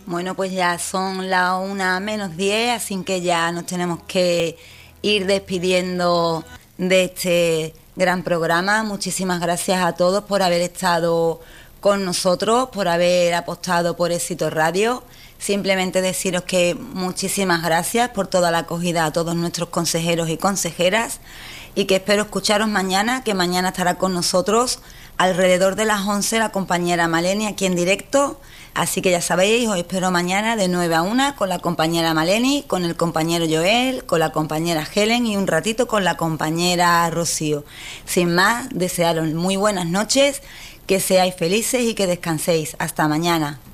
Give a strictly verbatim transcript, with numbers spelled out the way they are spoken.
Bueno, pues ya son las una menos diez, así que ya nos tenemos que ir despidiendo de este gran programa. Muchísimas gracias a todos por haber estado con nosotros, por haber apostado por Éxito Radio. Simplemente deciros que muchísimas gracias por toda la acogida a todos nuestros consejeros y consejeras y que espero escucharos mañana, que mañana estará con nosotros alrededor de las once la compañera Maleni aquí en directo. Así que ya sabéis, os espero mañana de nueve a una con la compañera Maleni, con el compañero Joel, con la compañera Helen y un ratito con la compañera Rocío. Sin más, desearos muy buenas noches, que seáis felices y que descanséis. Hasta mañana.